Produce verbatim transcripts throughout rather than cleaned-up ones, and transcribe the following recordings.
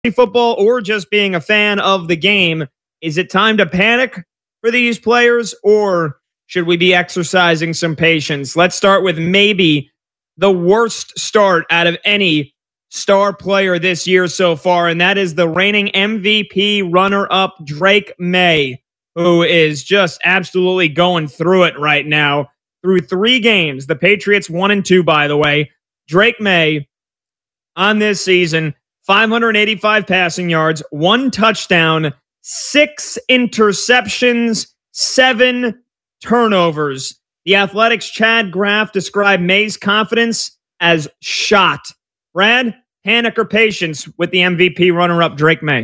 football or just being a fan of the game, is it time to panic for these players, or should we be exercising some patience? Let's start with maybe the worst start out of any star player this year so far, and that is the reigning M V P runner-up Drake Maye, who is just absolutely going through it right now. Through three games, the Patriots one and two, by the way, Drake Maye on this season, five hundred eighty-five passing yards, one touchdown, six interceptions, seven turnovers. The Athletic's Chad Graff described Maye's confidence as shot. Brad, panic or patience with the M V P runner-up Drake Maye?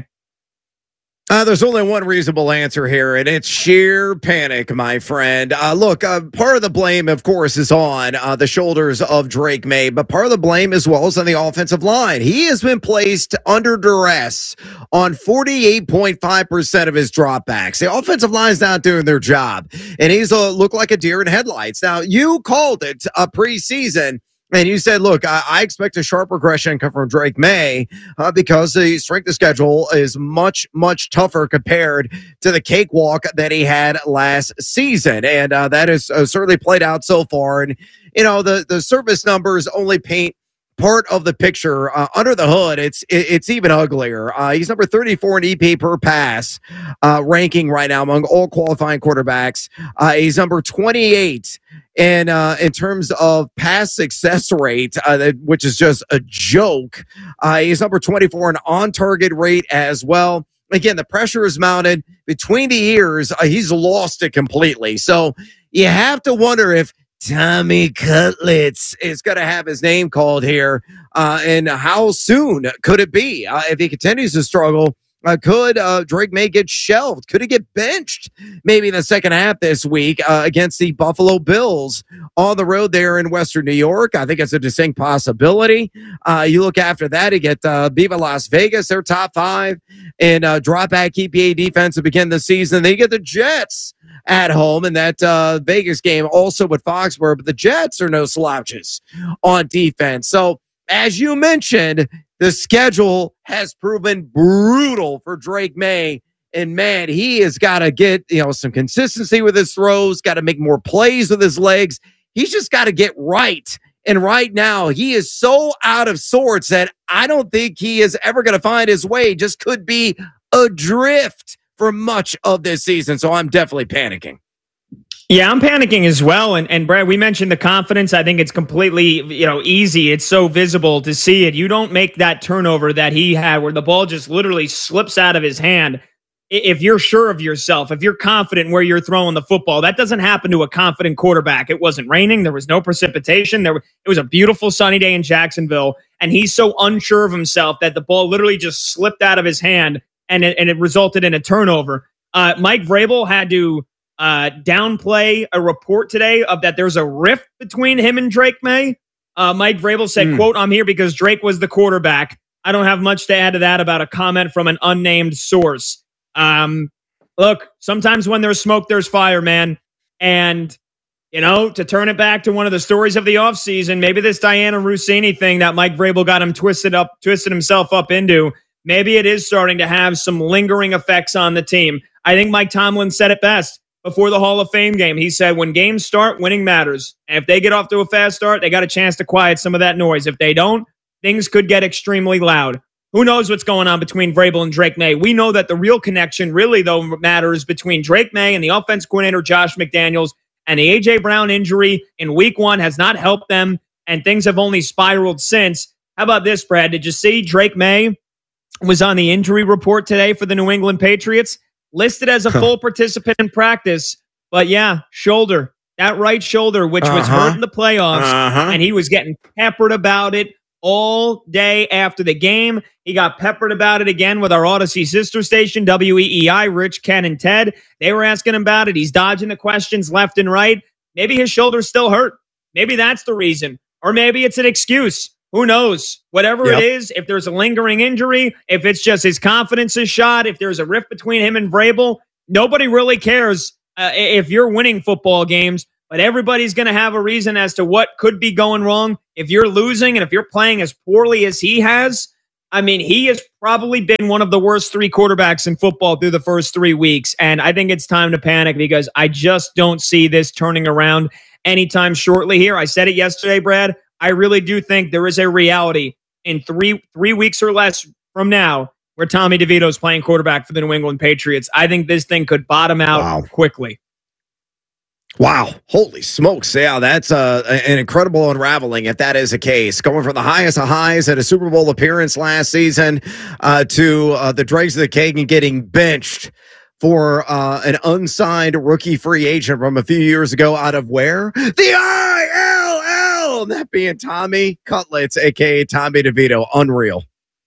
Uh, there's only one reasonable answer here, and it's sheer panic, my friend. Uh, look, uh, part of the blame, of course, is on uh, the shoulders of Drake Maye, but part of the blame as well is on the offensive line. He has been placed under duress on forty-eight point five percent of his dropbacks. The offensive line is not doing their job, and he's uh, looked like a deer in headlights. Now, you called it a preseason. And you said, look, I, I expect a sharp regression come from Drake Maye uh, because the strength of schedule is much, much tougher compared to the cakewalk that he had last season. And uh, that has uh, certainly played out so far. And, you know, the, the surface numbers only paint part of the picture. Uh, under the hood, it's it, it's even uglier. Uh, he's number thirty-four in E P per pass uh, ranking right now among all qualifying quarterbacks. Uh, he's number twenty-eight in uh, in terms of pass success rate, uh, that, which is just a joke. Uh, he's number twenty-four in on-target rate as well. Again, the pressure is mounted between the ears. Uh, he's lost it completely. So you have to wonder if Tommy Cutlets is going to have his name called here. Uh, and how soon could it be? Uh, if he continues to struggle, uh, could uh, Drake Maye get shelved? Could he get benched maybe in the second half this week uh, against the Buffalo Bills on the road there in Western New York? I think it's a distinct possibility. Uh, you look after that, you get uh, Viva Las Vegas, they're top five in uh, drop back E P A defense to begin the season. Then you get the Jets at home in that uh, Vegas game, also with Foxborough, but the Jets are no slouches on defense. So, as you mentioned, the schedule has proven brutal for Drake Maye, and man, he has got to get, you know, some consistency with his throws, got to make more plays with his legs. He's just got to get right. And right now, he is so out of sorts that I don't think he is ever going to find his way. Just could be adrift for much of this season. So I'm definitely panicking. Yeah, I'm panicking as well. And, and Brad, we mentioned the confidence. I think it's completely, you know, easy. It's so visible to see it. You don't make that turnover that he had where the ball just literally slips out of his hand. If you're sure of yourself, if you're confident where you're throwing the football, that doesn't happen to a confident quarterback. It wasn't raining. There was no precipitation. There, it was a beautiful sunny day in Jacksonville. And he's so unsure of himself that the ball literally just slipped out of his hand. And it, and it resulted in a turnover. Uh, Mike Vrabel had to uh, downplay a report today of that there's a rift between him and Drake Maye. Uh, Mike Vrabel said, mm. quote, "I'm here because Drake was the quarterback." I don't have much to add to that about a comment from an unnamed source. Um, look, sometimes when there's smoke, there's fire, man. And, you know, to turn it back to one of the stories of the offseason, maybe this Diana Rossini thing that Mike Vrabel got him twisted up, twisted himself up into, maybe it is starting to have some lingering effects on the team. I think Mike Tomlin said it best before the Hall of Fame game. He said, when games start, winning matters. And if they get off to a fast start, they got a chance to quiet some of that noise. If they don't, things could get extremely loud. Who knows what's going on between Vrabel and Drake Maye? We know that the real connection really, though, matters between Drake Maye and the offense coordinator, Josh McDaniels, and the A J. Brown injury in week one has not helped them, and things have only spiraled since. How about this, Brad? Did you see Drake Maye was on the injury report today for the New England Patriots, listed as a full participant in practice. But yeah, shoulder, that right shoulder, which uh-huh. was hurt in the playoffs, uh-huh. and he was getting peppered about it all day after the game. He got peppered about it again with our Odyssey sister station, W E E I, Rich, Ken, and Ted. They were asking him about it. He's dodging the questions left and right. Maybe his shoulder's still hurt. Maybe that's the reason. Or maybe it's an excuse. Who knows? Whatever yep. it is, if there's a lingering injury, if it's just his confidence is shot, if there's a rift between him and Vrabel, nobody really cares uh, if you're winning football games, but everybody's going to have a reason as to what could be going wrong. If you're losing and if you're playing as poorly as he has, I mean, he has probably been one of the worst three quarterbacks in football through the first three weeks. And I think it's time to panic because I just don't see this turning around anytime shortly here. I said it yesterday, Brad. I really do think there is a reality in three three weeks or less from now where Tommy DeVito is playing quarterback for the New England Patriots. I think this thing could bottom out wow. quickly. Wow. Holy smokes. Yeah, that's uh, an incredible unraveling if that is the case. Going from the highest of highs at a Super Bowl appearance last season uh, to uh, the dregs of the cake and getting benched for uh, an unsigned rookie free agent from a few years ago out of where? The I L L! And that being Tommy Cutlets, a k a. Tommy DeVito. Unreal.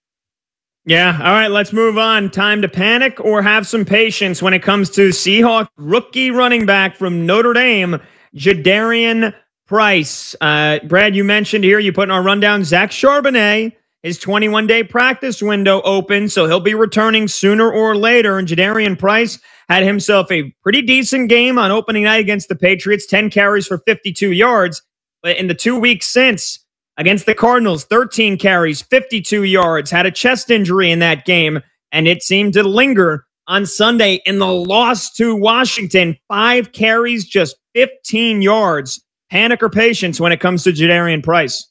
Yeah. All right. Let's move on. Time to panic or have some patience when it comes to Seahawks rookie running back from Notre Dame, Jadarian Price. Uh, Brad, you mentioned here, you put in our rundown, Zach Charbonnet, his twenty-one day practice window open, so he'll be returning sooner or later. And Jadarian Price had himself a pretty decent game on opening night against the Patriots, ten carries for fifty-two yards. But in the two weeks since, against the Cardinals, thirteen carries, fifty-two yards, had a chest injury in that game, and it seemed to linger on Sunday in the loss to Washington. Five carries, just fifteen yards. Panic or patience when it comes to Jadarian Price?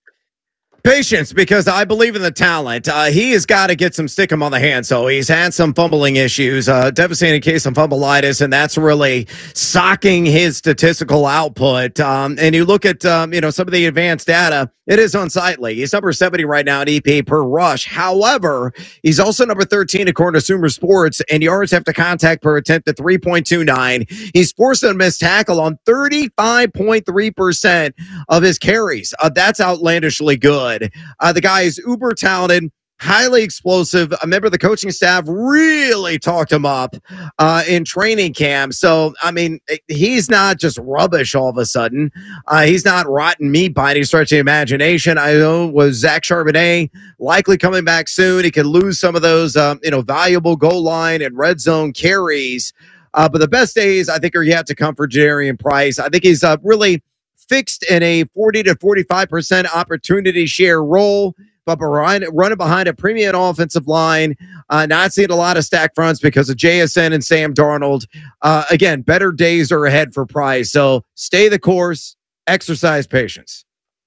Patience, because I believe in the talent. Uh, he has got to get some stick him on the hand. So he's had some fumbling issues, uh, devastating case of fumbleitis, and that's really socking his statistical output. Um, and you look at um, you know some of the advanced data, it is unsightly. He's number seventy right now in E P per rush. However, he's also number thirteen according to Sumer Sports, and yards after contact per attempt at three point two nine. He's forced a missed tackle on thirty-five point three percent of his carries. Uh, that's outlandishly good. Uh, the guy is uber talented, highly explosive. I remember the coaching staff really talked him up uh, in training camp. So, I mean, he's not just rubbish all of a sudden. Uh, he's not rotten meat by any stretch of the imagination. I know was Zach Charbonnet likely coming back soon. He could lose some of those, um, you know, valuable goal line and red zone carries. Uh, but the best days, I think, are yet to come for Jadarian Price. I think he's uh, really fixed in a forty to forty-five percent opportunity share role, but behind, running behind a premium offensive line, uh, not seeing a lot of stack fronts because of J S N and Sam Darnold. Uh, again, better days are ahead for Price. So stay the course, exercise patience.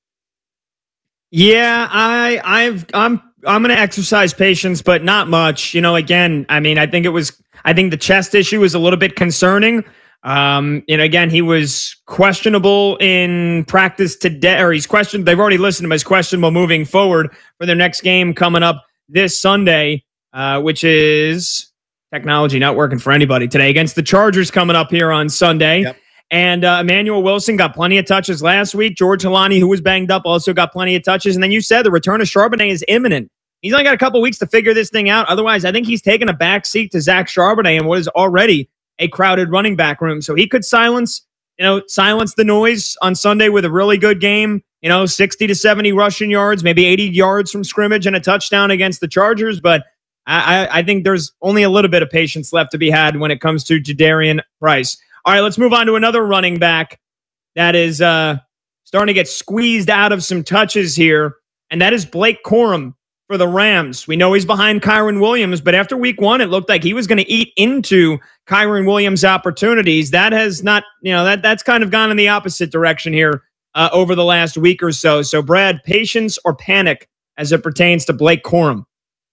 Yeah, I, I've, I'm, I'm going to exercise patience, but not much. You know, again, I mean, I think it was, I think the chest issue was a little bit concerning. Um, and again, he was questionable in practice today, or he's questioned. They've already listed him as questionable moving forward for their next game coming up this Sunday, uh, which is technology not working for anybody today against the Chargers coming up here on Sunday. Yep. And uh, Emmanuel Wilson got plenty of touches last week. George Halani, who was banged up, also got plenty of touches. And then you said the return of Charbonnet is imminent. He's only got a couple weeks to figure this thing out. Otherwise, I think he's taken a back seat to Zach Charbonnet and what is already a crowded running back room. So he could silence, you know, silence the noise on Sunday with a really good game, you know, sixty to seventy rushing yards, maybe eighty yards from scrimmage and a touchdown against the Chargers. But I, I think there's only a little bit of patience left to be had when it comes to Jadarian Price. All right, let's move on to another running back that is uh, starting to get squeezed out of some touches here, and that is Blake Corum for the Rams. We know he's behind Kyren Williams, but after week one, it looked like he was going to eat into Kyren Williams' opportunities. That has not, you know, that that's kind of gone in the opposite direction here uh, over the last week or so. So, Brad, patience or panic as it pertains to Blake Corum?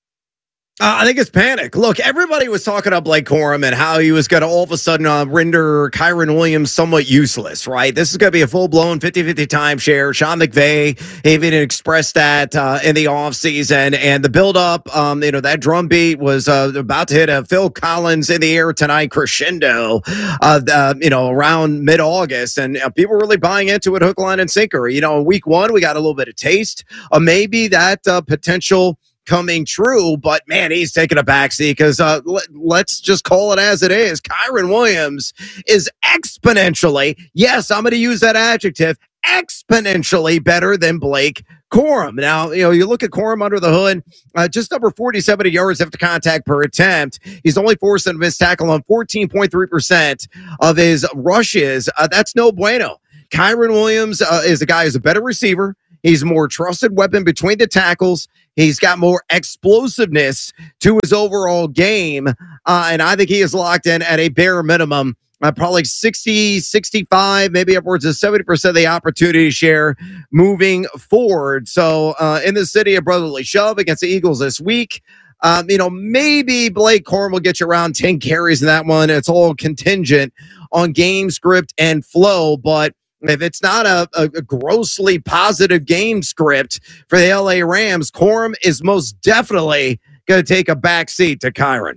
Uh, I think it's panic. Look, everybody was talking about Blake Corum and how he was going to all of a sudden uh, render Kyren Williams somewhat useless, right? This is going to be a full-blown fifty-fifty timeshare. Sean McVay even expressed that uh, in the offseason. And the build-up, um, you know, that drum beat was uh, about to hit a Phil Collins in the air tonight crescendo, uh, uh, you know, around mid-August. And uh, people were really buying into it, hook, line, and sinker. You know, in week one, we got a little bit of taste of maybe that uh, potential coming true, but man, he's taking a backseat because uh, let, let's just call it as it is. Kyren Williams is exponentially, yes, I'm going to use that adjective, exponentially better than Blake Corum. Now, you know, you look at Corum under the hood, uh, just over forty-seven yards after contact per attempt. He's only forced a missed tackle on fourteen point three percent of his rushes. Uh, that's no bueno. Kyren Williams uh, is a guy who's a better receiver. He's a more trusted weapon between the tackles. He's got more explosiveness to his overall game. Uh, and I think he is locked in at a bare minimum. Uh, probably sixty, sixty-five, maybe upwards of seventy percent of the opportunity share moving forward. So uh, in the city of brotherly shove against the Eagles this week, um, you know, maybe Blake Corum will get you around ten carries in that one. It's all contingent on game script and flow. But if it's not a, a, a grossly positive game script for the L A Rams, Corum is most definitely going to take a back seat to Kyren.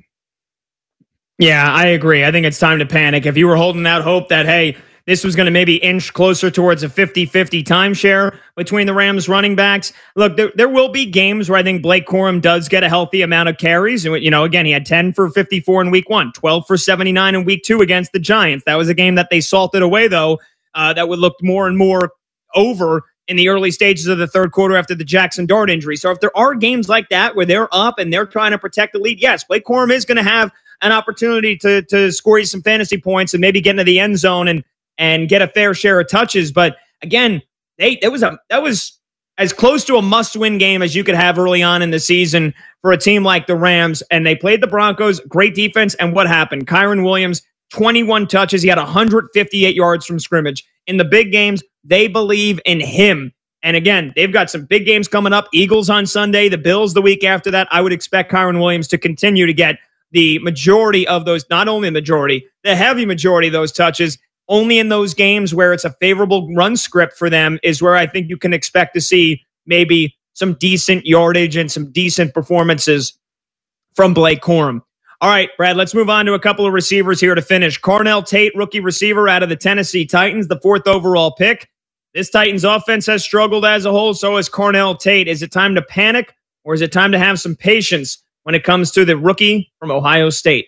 Yeah, I agree. I think it's time to panic. If you were holding out hope that, hey, this was going to maybe inch closer towards a fifty-fifty timeshare between the Rams running backs. Look, there, there will be games where I think Blake Corum does get a healthy amount of carries. And, you know, again, he had ten for fifty-four in week one, twelve for seventy-nine in week two against the Giants. That was a game that they salted away, though, uh, that would look more and more over in the early stages of the third quarter after the Jackson Dart injury. So if there are games like that where they're up and they're trying to protect the lead, yes, Blake Corum is going to have an opportunity to to score you some fantasy points and maybe get into the end zone and and get a fair share of touches. But again, they that was a that was as close to a must-win game as you could have early on in the season for a team like the Rams. And they played the Broncos, great defense. And what happened? Kyren Williams, twenty-one touches. He had one hundred fifty-eight yards from scrimmage. In the big games, they believe in him. And again, they've got some big games coming up. Eagles on Sunday, the Bills the week after that. I would expect Kyren Williams to continue to get the majority of those, not only the majority, the heavy majority of those touches. Only in those games where it's a favorable run script for them is where I think you can expect to see maybe some decent yardage and some decent performances from Blake Corum. All right, Brad, let's move on to a couple of receivers here to finish. Carnell Tate, rookie receiver out of the Tennessee Titans, the fourth overall pick. This Titans offense has struggled as a whole, so has Carnell Tate. Is it time to panic, or is it time to have some patience when it comes to the rookie from Ohio State?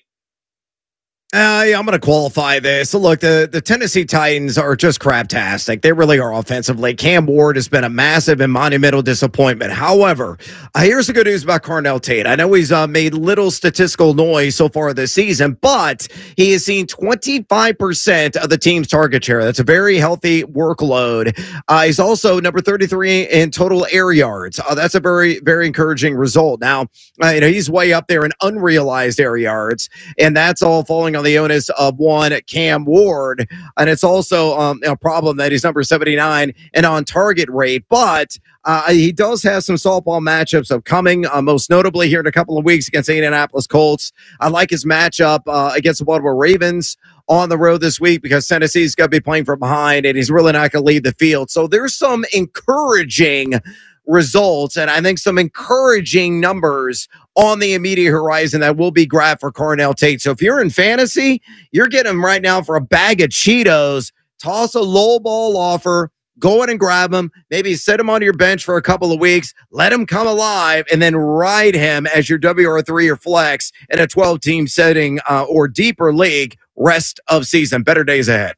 Uh, yeah, I'm going to qualify this. So look, the, the Tennessee Titans are just craptastic. They really are offensively. Cam Ward has been a massive and monumental disappointment. However, uh, here's the good news about Carnell Tate. I know he's uh, made little statistical noise so far this season, but he has seen twenty-five percent of the team's target share. That's a very healthy workload. Uh, he's also number thirty-three in total air yards. Uh, that's a very, very encouraging result. Now, uh, you know, he's way up there in unrealized air yards, and that's all falling on the onus of one Cam Ward. And it's also um, a problem that he's number seventy-nine and on target rate, but uh, he does have some softball matchups upcoming, uh, most notably here in a couple of weeks against the Indianapolis Colts. I like his matchup uh, against the Baltimore Ravens on the road this week because Tennessee's going to be playing from behind and he's really not going to lead the field. So there's some encouraging results and I think some encouraging numbers on the immediate horizon that will be grabbed for Carnell Tate. So if you're in fantasy, you're getting him right now for a bag of Cheetos. Toss a low ball offer, go in and grab him, maybe set him on your bench for a couple of weeks, let him come alive, and then ride him as your W R three or flex in a twelve-team setting uh, or deeper league rest of season. Better days ahead.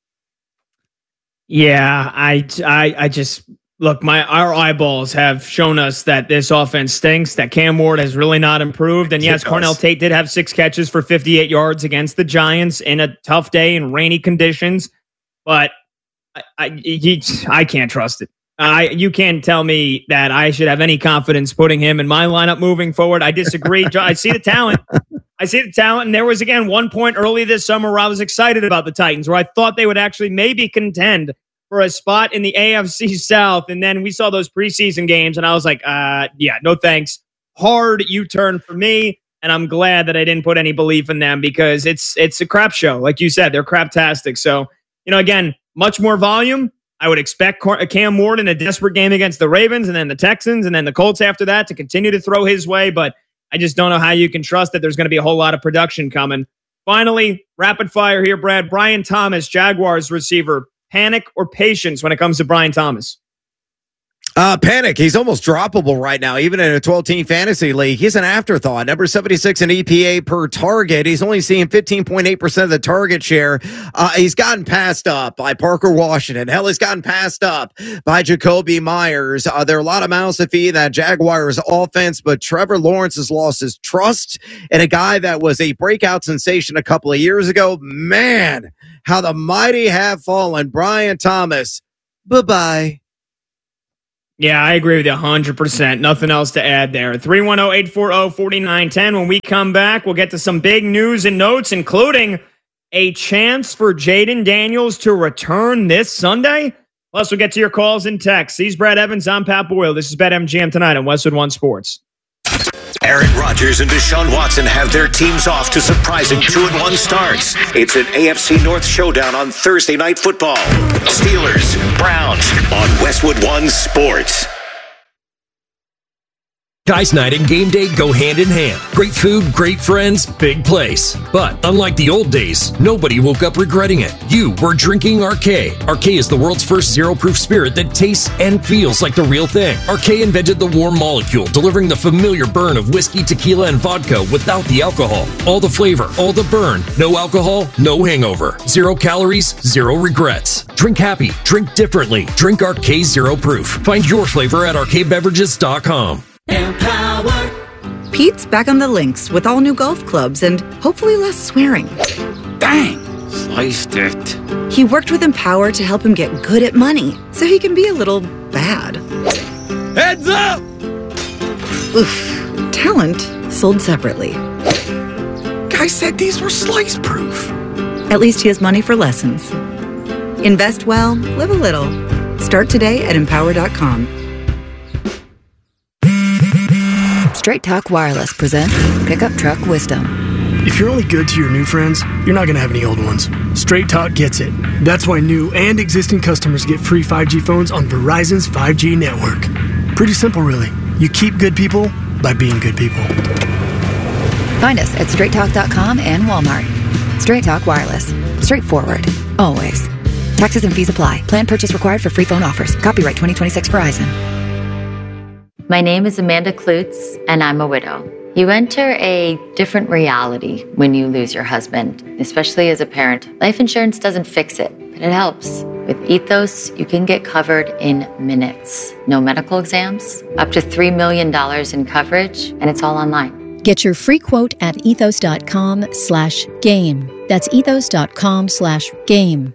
Yeah, I, I, I just... Look, my our eyeballs have shown us that this offense stinks, that Cam Ward has really not improved. And yes, Carnell Tate did have six catches for fifty-eight yards against the Giants in a tough day in rainy conditions. But I I, he, I can't trust it. I You can't tell me that I should have any confidence putting him in my lineup moving forward. I disagree. I see the talent. I see the talent. And there was, again, one point early this summer where I was excited about the Titans, where I thought they would actually maybe contend for a spot in the A F C South. And then we saw those preseason games and I was like, uh, yeah, no thanks. Hard U-turn for me. And I'm glad that I didn't put any belief in them because it's it's a crap show. Like you said, they're craptastic. So, you know, again, much more volume. I would expect Cam Ward in a desperate game against the Ravens and then the Texans and then the Colts after that to continue to throw his way. But I just don't know how you can trust that there's going to be a whole lot of production coming. Finally, rapid fire here, Brad. Brian Thomas, Jaguars receiver. Panic or patience when it comes to Brian Thomas? Uh, panic. He's almost droppable right now, even in a twelve-team fantasy league. He's an afterthought. Number seventy-six in E P A per target. He's only seeing fifteen point eight percent of the target share. Uh, he's gotten passed up by Parker Washington. Hell, he's gotten passed up by Jacoby Myers. Uh, there are a lot of mouths to feed that Jaguars offense, but Trevor Lawrence has lost his trust in a guy that was a breakout sensation a couple of years ago. Man, how the mighty have fallen. Brian Thomas, bye-bye. Yeah, I agree with you one hundred percent. Nothing else to add there. three one zero, eight four zero, four nine one zero. When we come back, we'll get to some big news and notes, including a chance for Jayden Daniels to return this Sunday. Plus, we'll get to your calls and texts. He's Brad Evans. I'm Pat Boyle. This is BetMGM tonight on Westwood One Sports. Aaron Rodgers and Deshaun Watson have their teams off to surprising two and one starts. It's an A F C North showdown on Thursday Night Football. Steelers, Browns on Westwood One Sports. Guys night and game day go hand in hand. Great food, great friends, big place. But unlike the old days, nobody woke up regretting it. You were drinking Arcade. Arcade is the world's first zero-proof spirit that tastes and feels like the real thing. Arcade invented the warm molecule, delivering the familiar burn of whiskey, tequila, and vodka without the alcohol. All the flavor, all the burn. No alcohol, no hangover. Zero calories, zero regrets. Drink happy, drink differently. Drink Arcade Zero Proof. Find your flavor at arcade beverages dot com. Empower. Pete's back on the links with all new golf clubs and hopefully less swearing. Dang, sliced it. He worked with Empower to help him get good at money so he can be a little bad. Heads up! Oof. Talent sold separately. Guy said these were slice proof. At least he has money for lessons. Invest well, live a little. Start today at empower dot com. Straight Talk Wireless presents Pickup Truck Wisdom. If you're only good to your new friends, you're not going to have any old ones. Straight Talk gets it. That's why new and existing customers get free five G phones on Verizon's five G network. Pretty simple, really. You keep good people by being good people. Find us at straight talk dot com and Walmart. Straight Talk Wireless. Straightforward. Always. Taxes and fees apply. Plan purchase required for free phone offers. Copyright twenty twenty-six Verizon. My name is Amanda Klutz, and I'm a widow. You enter a different reality when you lose your husband, especially as a parent. Life insurance doesn't fix it, but it helps. With Ethos, you can get covered in minutes. No medical exams, up to three million dollars in coverage, and it's all online. Get your free quote at ethos dot com slash game. That's ethos dot com slash game.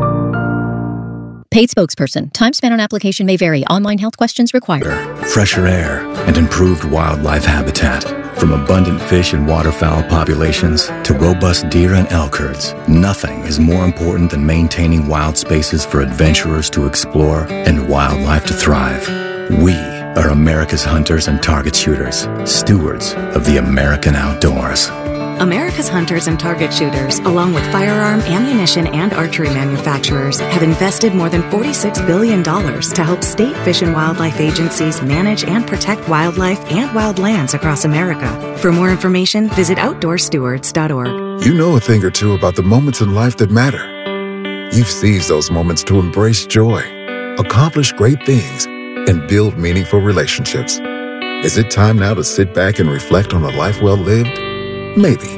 Paid spokesperson. Time spent on application may vary. Online health questions required. Fresher air and improved wildlife habitat. From abundant fish and waterfowl populations to robust deer and elk herds, nothing is more important than maintaining wild spaces for adventurers to explore and wildlife to thrive. We are America's hunters and target shooters, stewards of the American outdoors. America's hunters and target shooters, along with firearm, ammunition, and archery manufacturers, have invested more than forty-six billion dollars to help state fish and wildlife agencies manage and protect wildlife and wildlands across America. For more information, visit outdoor stewards dot org. You know a thing or two about the moments in life that matter. You've seized those moments to embrace joy, accomplish great things, and build meaningful relationships. Is it time now to sit back and reflect on a life well lived? Maybe.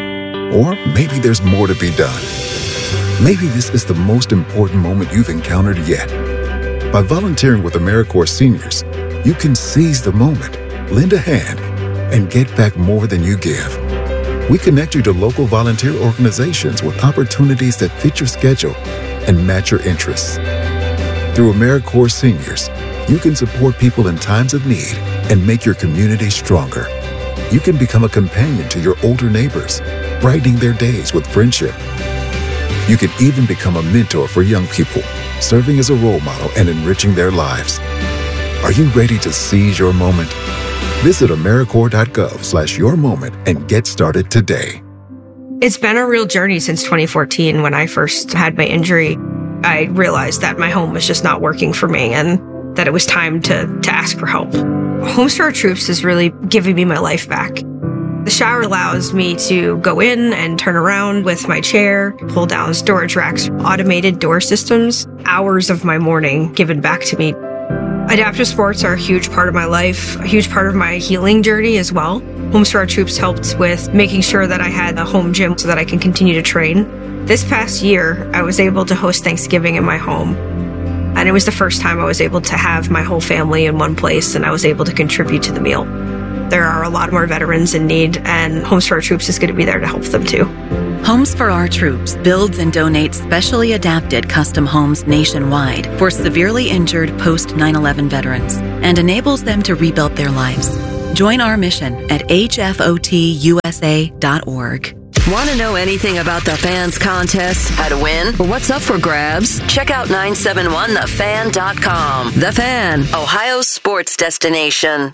Or maybe there's more to be done. Maybe this is the most important moment you've encountered yet. By volunteering with AmeriCorps Seniors, you can seize the moment, lend a hand, and get back more than you give. We connect you to local volunteer organizations with opportunities that fit your schedule and match your interests. Through AmeriCorps Seniors, you can support people in times of need and make your community stronger. You can become a companion to your older neighbors, brightening their days with friendship. You can even become a mentor for young people, serving as a role model and enriching their lives. Are you ready to seize your moment? Visit AmeriCorps dot gov slash your moment and get started today. It's been a real journey since twenty fourteen. When I first had my injury, I realized that my home was just not working for me and that it was time to, to ask for help. Homes for Our Troops is really giving me my life back. The shower allows me to go in and turn around with my chair, pull down storage racks, automated door systems, hours of my morning given back to me. Adaptive sports are a huge part of my life, a huge part of my healing journey as well. Homes for Our Troops helped with making sure that I had a home gym so that I can continue to train. This past year, I was able to host Thanksgiving in my home. And it was the first time I was able to have my whole family in one place, and I was able to contribute to the meal. there are a lot more veterans in need, and Homes for Our Troops is going to be there to help them too. Homes for Our Troops builds and donates specially adapted custom homes nationwide for severely injured post nine eleven veterans and enables them to rebuild their lives. Join our mission at H F O T U S A dot org. Want to know anything about the Fans contest, how to win, or what's up for grabs? Check out nine seven one the fan dot com. The Fan, Ohio's sports destination.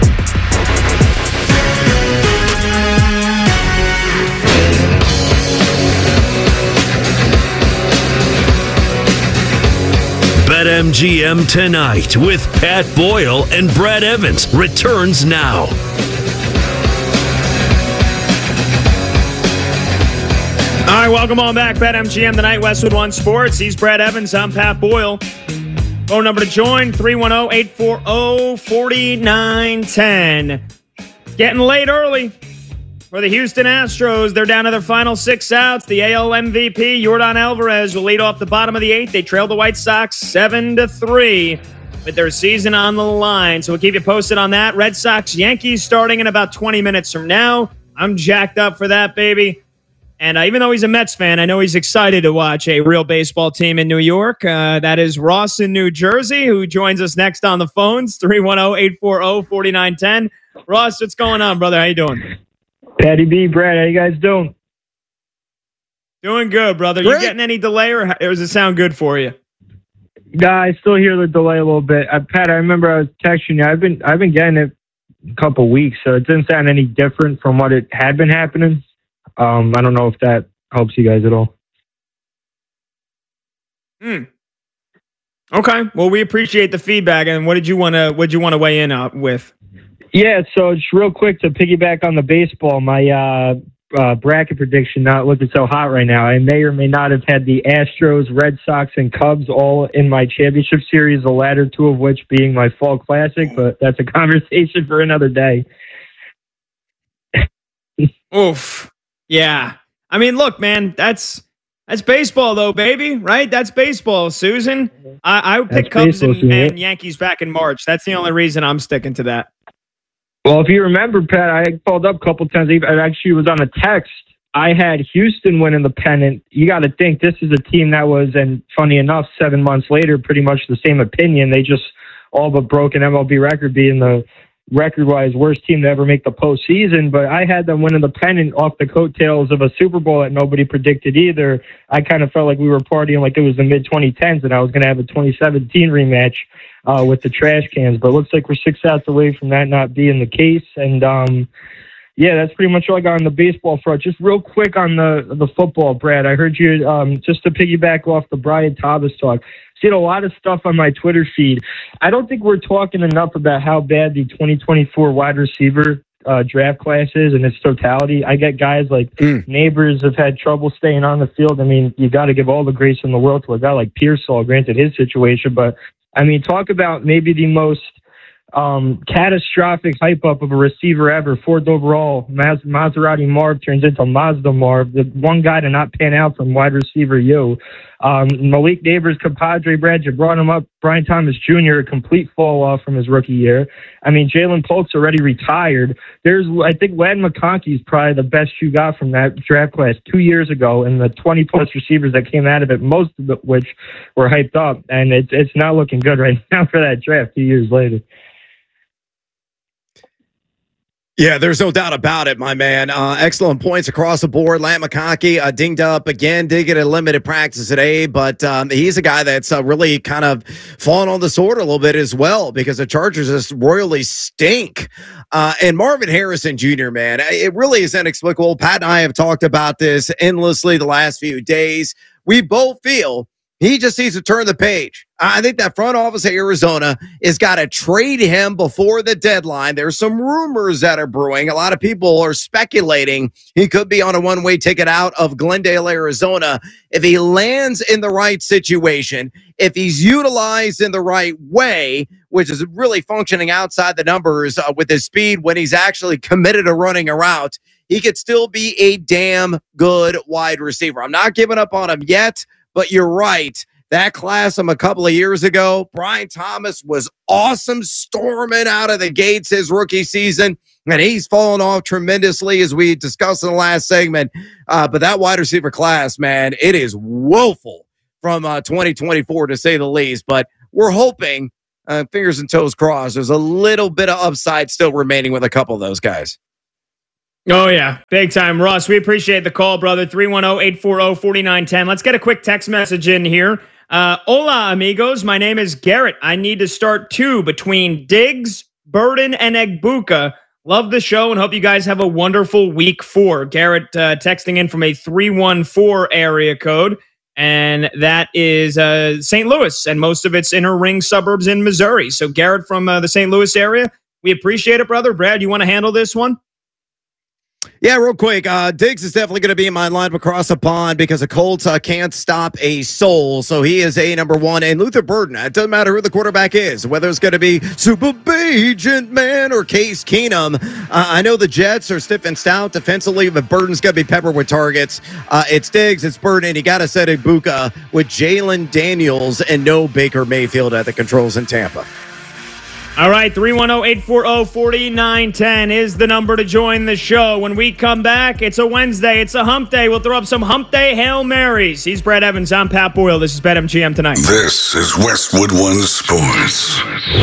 BetMGM Tonight with Pat Boyle and Brad Evans returns now. All right, welcome on back. BetMGM Tonight, Westwood One Sports. He's Brad Evans. I'm Pat Boyle. Phone number to join, three one zero, eight four zero, four nine one zero. Getting late early for the Houston Astros. They're down to their final six outs. The A L M V P, Yordan Alvarez, will lead off the bottom of the eighth. They trail the White Sox seven to three with their season on the line. So we'll keep you posted on that. Red Sox, Yankees starting in about twenty minutes from now. I'm jacked up for that, baby. And uh, even though he's a Mets fan, I know he's excited to watch a real baseball team in New York. Uh, that is Ross in New Jersey, who joins us next on the phones, three one zero, eight four zero, four nine one zero. Ross, what's going on, brother? How you doing? Patty B, Brad, how you guys doing? Doing good, brother. Great. You getting any delay, or, or does it sound good for you? Yeah, I still hear the delay a little bit. Uh, Pat, I remember I was texting you. I've been I've been getting it a couple weeks, so it didn't sound any different from what it had been happening. Um, I don't know if that helps you guys at all. Hmm. Okay. Well, we appreciate the feedback. And what did you want to what did you want to weigh in uh, with? Yeah. So just real quick to piggyback on the baseball, my uh, uh, bracket prediction not looking so hot right now. I may or may not have had the Astros, Red Sox, and Cubs all in my championship series. The latter two of which being my fall classic, but that's a conversation for another day. Oof. Yeah. I mean, look, man, that's that's baseball, though, baby, right? That's baseball, Susan. I, I would pick Cubs and, and Yankees back in March. That's the only reason I'm sticking to that. Well, if you remember, Pat, I called up a couple times. I actually was on a text. I had Houston winning the pennant. You got to think this is a team that was, and funny enough, seven months later, pretty much the same opinion. They just all but broke an M L B record, being the record-wise worst team to ever make the postseason, but I had them winning the pennant off the coattails of a Super Bowl that nobody predicted either. I kind of felt like we were partying like it was the mid twenty tens and I was going to have a twenty seventeen rematch uh, with the trash cans, but it looks like we're six outs away from that not being the case. And um, yeah, that's pretty much all I got on the baseball front. Just real quick on the the football, Brad. I heard you, um, just to piggyback off the Brian Thomas talk, seen a lot of stuff on my Twitter feed. I don't think we're talking enough about how bad the twenty twenty-four wide receiver uh, draft class is in its totality. I get guys like mm. Neighbors have had trouble staying on the field. I mean, you got to give all the grace in the world to a guy like Pearsall, granted his situation, but I mean, talk about maybe the most um, catastrophic hype up of a receiver ever. Fourth overall, Mas- Maserati Marv turns into Mazda Marv. The one guy to not pan out from wide receiver you. Um, Malik Neighbors, compadre, Brad, you brought him up. Brian Thomas Junior, a complete fall off from his rookie year. I mean, Jalen Polk's already retired. There's, I think, Ladd McConkey is probably the best you got from that draft class two years ago, and the twenty-plus receivers that came out of it, most of it, which were hyped up, and it's it's not looking good right now for that draft two years later. Yeah, there's no doubt about it, my man. Uh, excellent points across the board. Ladd McConkey uh, dinged up again, did get a limited practice today, but um, he's a guy that's uh, really kind of fallen on the sword a little bit as well because the Chargers just royally stink. Uh, and Marvin Harrison Junior, man, it really is inexplicable. Pat and I have talked about this endlessly the last few days. We both feel he just needs to turn the page. I think that front office of Arizona has got to trade him before the deadline. There's some rumors that are brewing. A lot of people are speculating he could be on a one-way ticket out of Glendale, Arizona. If he lands in the right situation, if he's utilized in the right way, which is really functioning outside the numbers uh, with his speed when he's actually committed to running a route, he could still be a damn good wide receiver. I'm not giving up on him yet, but you're right. That class from a couple of years ago, Brian Thomas was awesome, storming out of the gates his rookie season. And he's fallen off tremendously, as we discussed in the last segment. Uh, but that wide receiver class, man, it is woeful from uh, twenty twenty-four, to say the least. But we're hoping, uh, fingers and toes crossed, there's a little bit of upside still remaining with a couple of those guys. Oh, yeah. Big time. Russ, we appreciate the call, brother. three one zero, eight four zero, four nine one zero. Let's get a quick text message in here. Uh, Hola, amigos. My name is Garrett. I need to start two between Diggs, Burden, and Egbuka. Love the show and hope you guys have a wonderful week four. Garrett uh, texting in from a three one four area code, and that is uh, Saint Louis, and most of its inner ring suburbs in Missouri. So Garrett from uh, the Saint Louis area, we appreciate it, brother. Brad, you want to handle this one? Yeah, real quick. Uh, Diggs is definitely going to be in my lineup across the pond because the Colts uh, can't stop a soul. So he is a number one. And Luther Burden, it doesn't matter who the quarterback is, whether it's going to be Super Agent Man or Case Keenum. Uh, I know the Jets are stiff and stout defensively, but Burden's going to be peppered with targets. Uh, it's Diggs, it's Burden. You got to set Egbuka with Jalen Daniels and no Baker Mayfield at the controls in Tampa. All right, three one zero, eight four zero, four nine one zero is the number to join the show. When we come back, it's a Wednesday. It's a hump day. We'll throw up some hump day Hail Marys. He's Brad Evans. I'm Pat Boyle. This is BetMGM Tonight. This is Westwood One Sports.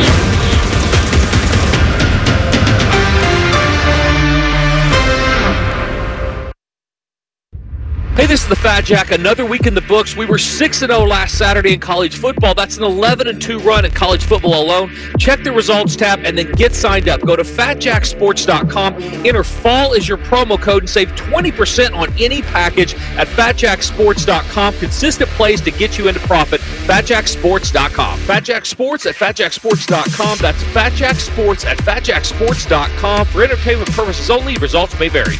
Hey, this is the Fat Jack. Another week in the books. We were six and oh last Saturday in college football. That's an eleven and two run in college football alone. Check the results tab and then get signed up. Go to fat jack sports dot com. Enter fall as your promo code and save twenty percent on any package at fat jack sports dot com. Consistent plays to get you into profit. fat jack sports dot com. Fat Jack Sports at fat jack sports dot com. That's Fat Jack Sports at fat jack sports dot com. For entertainment purposes only, results may vary.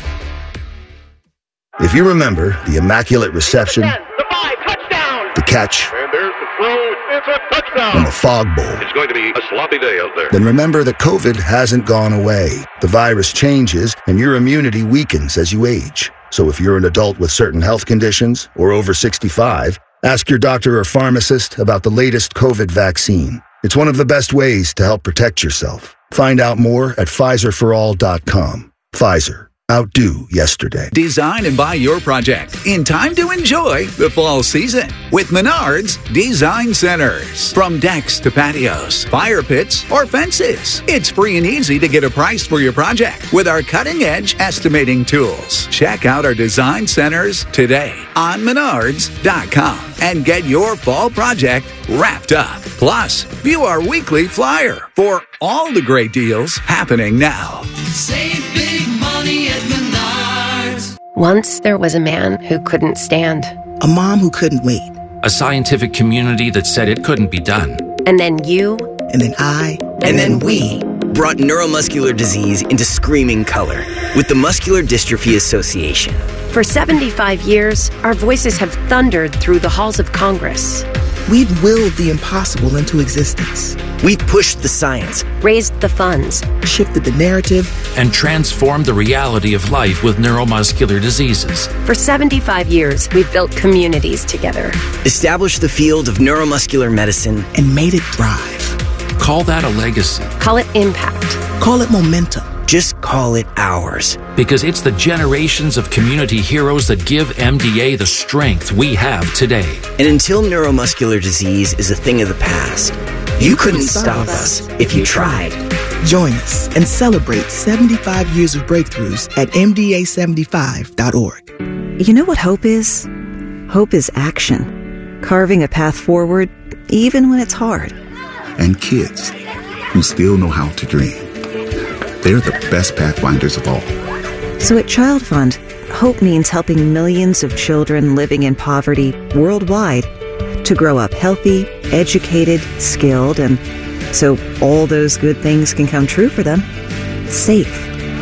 If you remember the Immaculate Reception, the, five, touchdown. the catch, and there's the throw, it's a touchdown, and the Fog Bowl, it's going to be a sloppy day out there. Then remember that COVID hasn't gone away. The virus changes, and your immunity weakens as you age. So if you're an adult with certain health conditions or over sixty-five, ask your doctor or pharmacist about the latest COVID vaccine. It's one of the best ways to help protect yourself. Find out more at Pfizer for all dot com. Pfizer. Outdo yesterday. Design and buy your project in time to enjoy the fall season with Menards Design Centers. From decks to patios, fire pits, or fences, it's free and easy to get a price for your project with our cutting-edge estimating tools. Check out our design centers today on menards dot com and get your fall project wrapped up. Plus, view our weekly flyer for all the great deals happening now. Save big money at Menards. Once there was a man who couldn't stand. A mom who couldn't wait. A scientific community that said it couldn't be done. And then you. And then I. And, and then, then we. Brought neuromuscular disease into screaming color with the Muscular Dystrophy Association. For seventy-five years, our voices have thundered through the halls of Congress. We've willed the impossible into existence. We've pushed the science, raised the funds, shifted the narrative, and transformed the reality of life with neuromuscular diseases. For seventy-five years, we've built communities together, established the field of neuromuscular medicine, and made it thrive. Call that a legacy. Call it impact. Call it momentum. Just call it ours. Because it's the generations of community heroes that give M D A the strength we have today. And until neuromuscular disease is a thing of the past, you, you couldn't, couldn't stop us if you tried. Join us and celebrate seventy-five years of breakthroughs at M D A seventy-five dot org. You know what hope is? Hope is action. Carving a path forward, even when it's hard. And kids who still know how to dream. They're the best pathfinders of all. So at Child Fund, hope means helping millions of children living in poverty worldwide to grow up healthy, educated, skilled, and so all those good things can come true for them. Safe.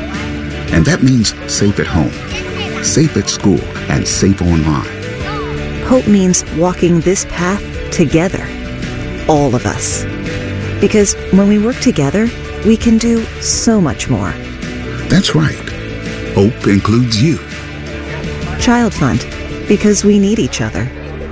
And that means safe at home, safe at school, and safe online. Hope means walking this path together. All of us. Because when we work together, we can do so much more. That's right. Hope includes you. Child Fund, because we need each other.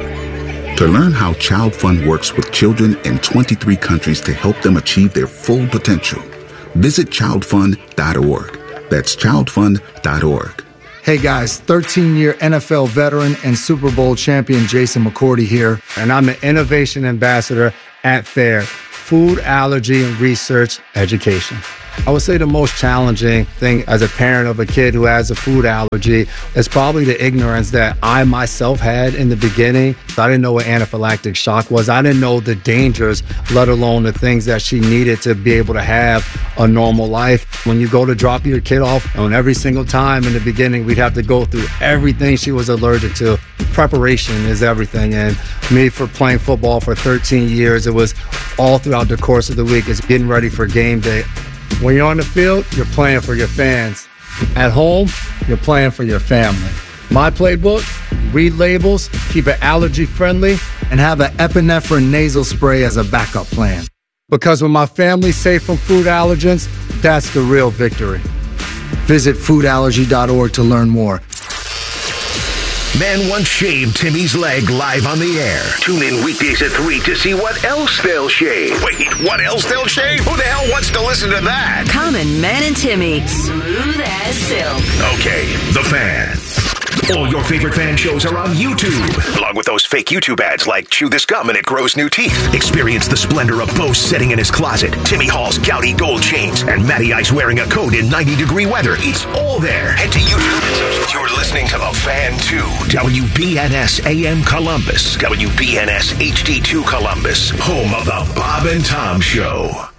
To learn how Child Fund works with children in twenty-three countries to help them achieve their full potential, visit child fund dot org. That's child fund dot org. Hey guys, thirteen-year N F L veteran and Super Bowl champion Jason McCourty here, and I'm an innovation ambassador at FAIR, Food Allergy and Research Education. I would say the most challenging thing as a parent of a kid who has a food allergy is probably the ignorance that I myself had in the beginning. I didn't know what anaphylactic shock was. I didn't know the dangers, let alone the things that she needed to be able to have a normal life. When you go to drop your kid off, and every single time in the beginning, we'd have to go through everything she was allergic to. Preparation is everything. And me, for playing football for thirteen years, it was all throughout the course of the week. It's getting ready for game day. When you're on the field, you're playing for your fans. At home, you're playing for your family. My playbook, read labels, keep it allergy friendly, and have an epinephrine nasal spray as a backup plan. Because when my family's safe from food allergens, that's the real victory. Visit food allergy dot org to learn more. Man once shaved Timmy's leg live on the air. Tune in weekdays at three to see what else they'll shave. Wait, what else they'll shave? Who the hell wants to listen to that? Common Man and Timmy, smooth as silk. Okay, The Fan. All your favorite fan shows are on YouTube, along with those fake YouTube ads like Chew This Gum and It Grows New Teeth. Experience the splendor of Bo sitting in his closet, Timmy Hall's gouty gold chains, and Matty Ice wearing a coat in ninety degree weather. It's all there. Head to YouTube and subscribe. You're listening to The Fan two, W B N S A M Columbus, W B N S H D two Columbus, home of the Bob and Tom Show.